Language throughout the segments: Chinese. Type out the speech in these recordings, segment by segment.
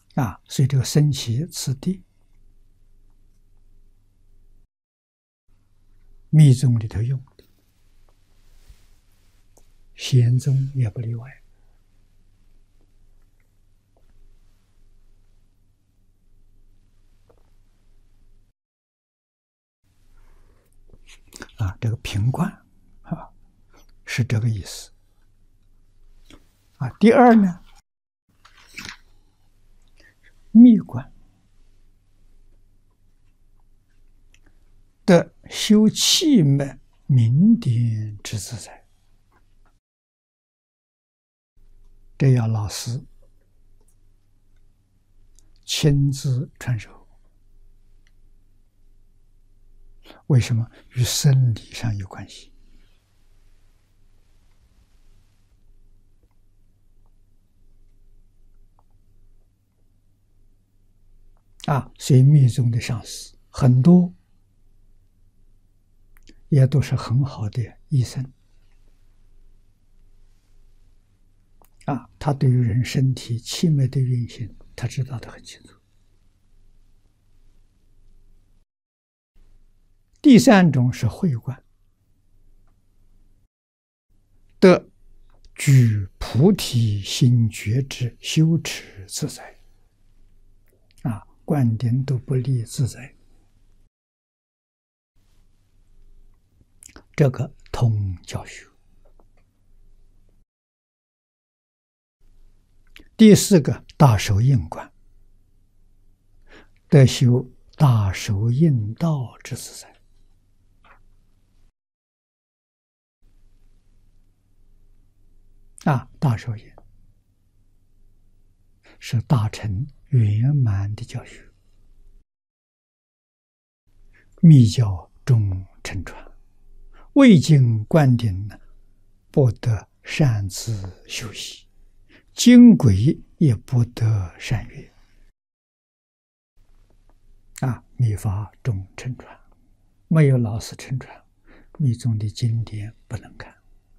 所以这个升旗次第，密宗里头用的，显宗也不例外。这个平冠是这个意思。第二呢，密观的修气脉明点之自在，这要老师亲自传授。为什么？与生理上有关系。所以密宗的上师很多也都是很好的医生。他对于人身体气脉的运行，他知道得很清楚。第三种是慧观，得具菩提心觉之修持自在。灌顶都不离自在，这个通教学。第四个大手印观，得修大手印道之自在。大手印是大乘圆满的教学，密教中乘传，未经灌顶不得擅自修习，经轨也不得善阅。密法中乘传，没有老师乘传，密宗的经典不能看。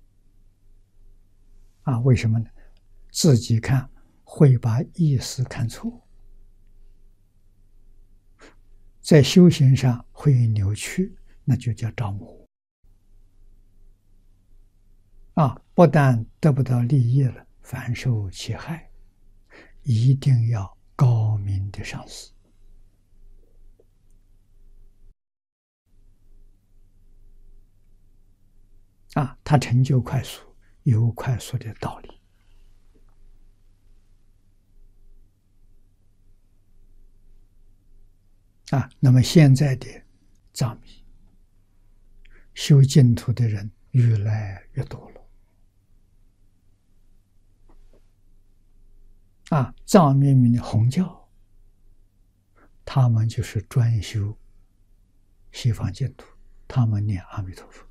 为什么呢？自己看会把意思看错，在修行上会扭曲，那就叫着魔。不但得不到利益了，反受其害。一定要高明的上师。他成就快速，有快速的道理。那么现在的藏密修净土的人越来越多了。藏密里的红教，他们就是专修西方净土，他们念阿弥陀佛。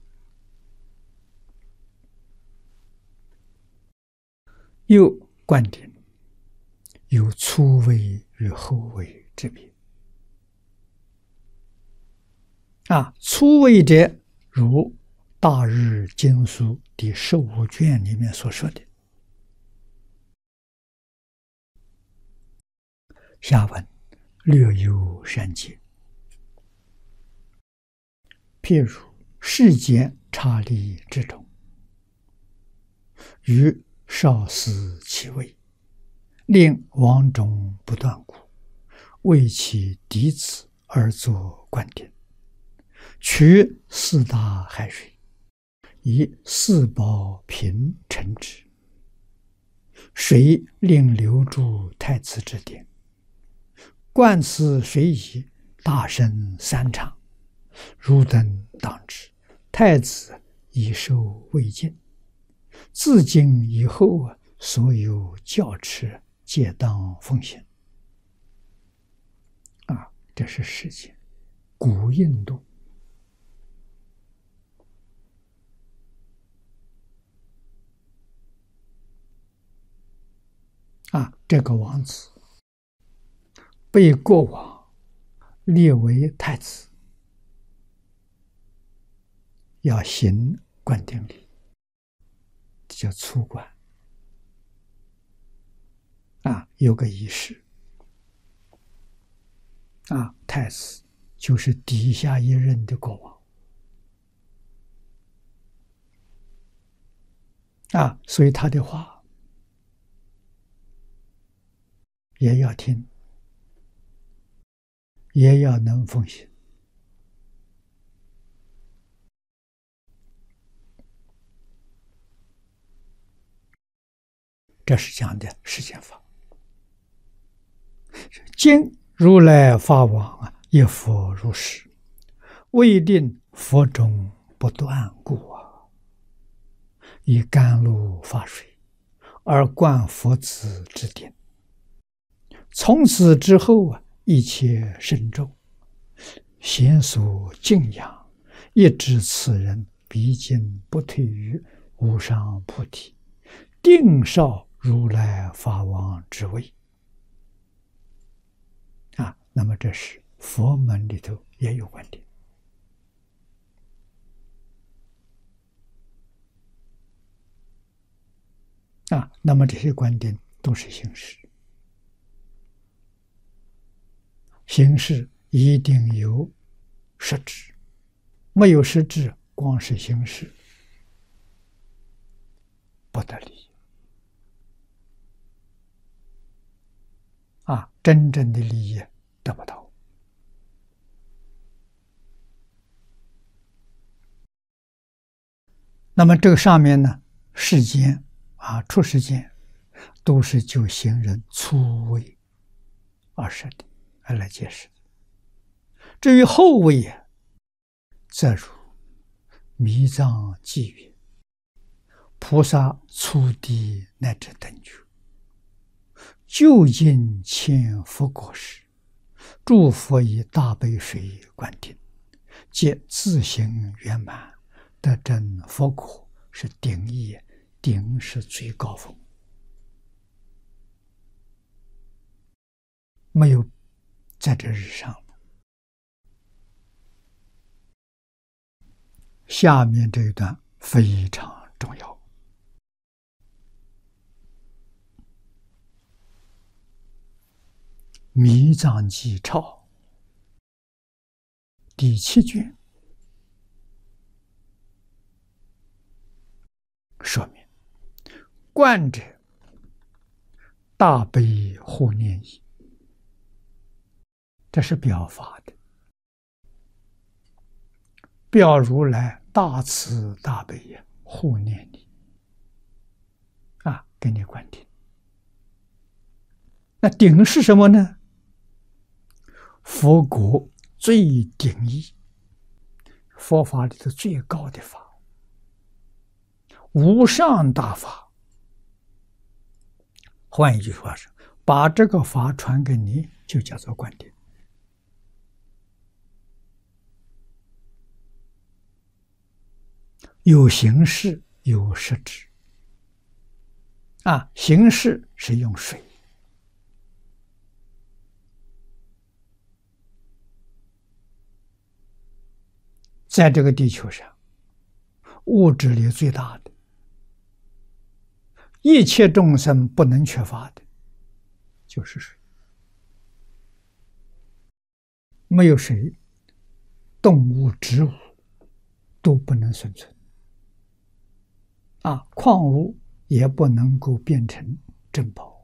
又灌顶有初位与后位之别。初位者如《大日经书》第15卷里面所说的。下文略有删节，譬如世间差利之中，于少司其位，令王种不断故，为其嫡子而作灌顶，取四大海水，以四宝瓶盛之，水令留住太子之典，灌此水以大声3场，如灯当之，太子以受未尽。自今以后所有教持皆当奉行。这是世界古印度这个王子被国王列为太子，要行灌顶礼，叫出灌。有个仪式， 太子就是底下一任的国王所以他的话也要听，也要能奉行。这是讲的世间法。今如来法王一佛如是，未令佛中不断故以甘露法水而灌佛子之顶。从此之后一切圣众咸所敬仰，一知此人毕竟不退于无上菩提，定绍如来法王之位。那么这是佛门里头也有观点那么这些观点都是形式，形式一定有实质，没有实质，光是形式不得利真正的利益得不到。那么这个上面呢，世间出世间都是就行人初位而设的，来解释的。至于后位则如密藏记云：菩萨初地乃至等觉，究竟千佛国时，诸佛以大悲水灌顶，皆自行圆满，得证佛果，是顶义，顶是最高峰，没有在这日上。下面这一段非常重要。密藏记钞第7卷说明：观者大悲护念意，这是表法的，表如来大慈大悲护念你给你观顶。那顶是什么呢？佛国最顶义，佛法里头最高的法，无上大法。换一句话说，把这个法传给你，就叫做观顶。有形式，有实质。形式是用水，在这个地球上，物质里最大的，一切众生不能缺乏的，就是水。没有水，动物、植物都不能生存。矿物也不能够变成珍宝。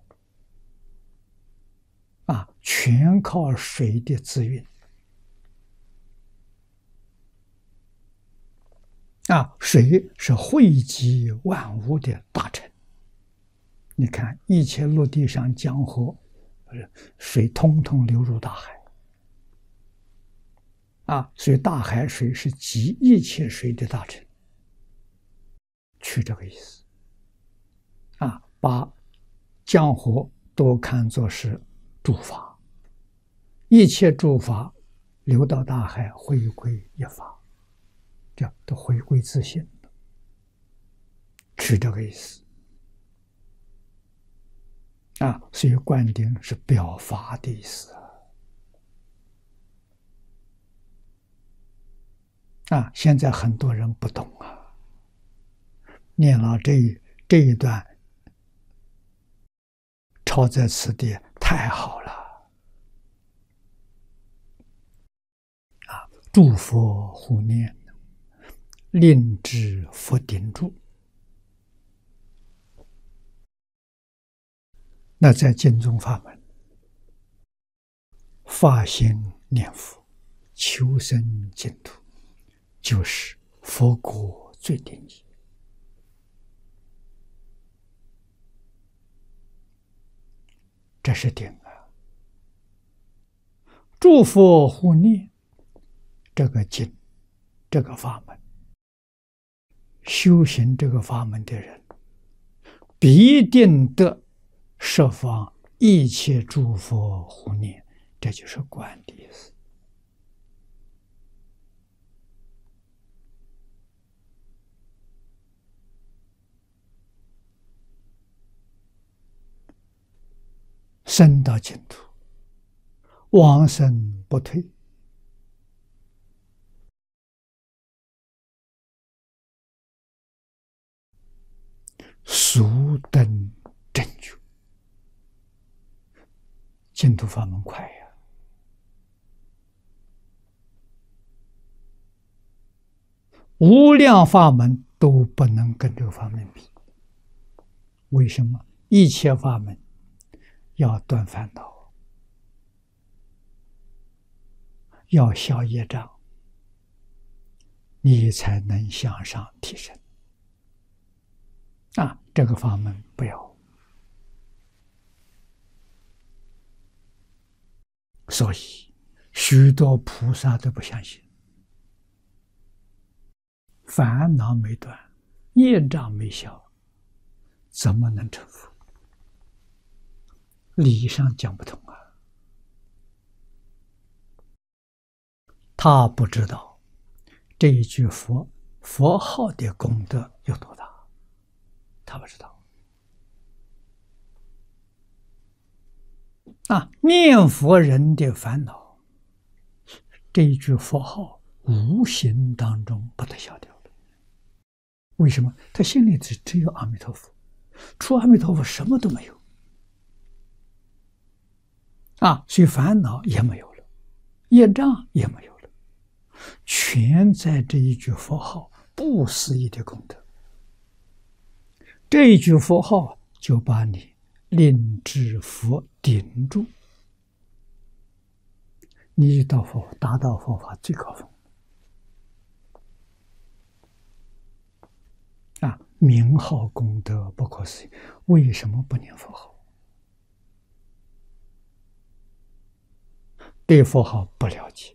全靠水的资源。水是汇集万物的大成。你看，一切陆地上江河，水通通流入大海。所以大海水是集一切水的大成。取这个意思。把江河都看作是诸法，一切诸法流到大海，回归一法，这都回归自性，取这个意思。所以灌顶是表法的意思。现在很多人不懂念了这一段抄在此地太好了。 诸佛护念，令至佛顶住。那在经中法门，发心念佛，求生净土，就是佛国最定义。这是定啊！诸佛护念，这个经，这个法门，修行这个法门的人，必定得十方一切诸佛护念。这就是观的意思。生到净土，往生不退，速登正觉。净土法门快呀！无量法门都不能跟这个法门比。为什么？一切法门要断烦恼，要消业障，你才能向上提升。这个法门不要。所以许多菩萨都不相信，烦恼没断，业障没消，怎么能成佛？理上讲不通啊！他不知道这一句佛号的功德有多大，他不知道。念佛人的烦恼，这一句佛号无形当中把它消掉了。为什么？他心里只有阿弥陀佛，除阿弥陀佛什么都没有。所以烦恼也没有了，业障也没有了，全在这一句佛号不思议的功德。这一句佛号就把你令至佛顶住，你达到佛法最高峰。名号功德不可思议，为什么不念佛号？对佛号不了解，